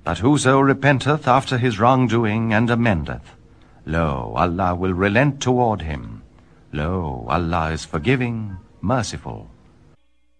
But whoso repenteth after his wrongdoing and amendeth, lo, Allah will relent toward him. Lo, Allah is forgiving, merciful.